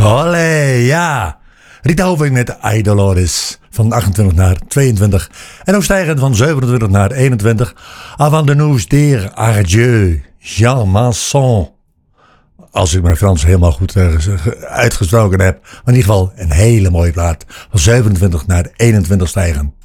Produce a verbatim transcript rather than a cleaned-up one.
Olé, ja. Rita Hoving met Idolores. Van achtentwintig naar tweeëntwintig. En ook stijgend van zevenentwintig naar eenentwintig. Avant de nous dire adieu, Jean Manson. Als ik mijn Frans helemaal goed uh, uitgesproken heb. Maar in ieder geval een hele mooie plaat. Van zevenentwintig naar eenentwintig stijgend.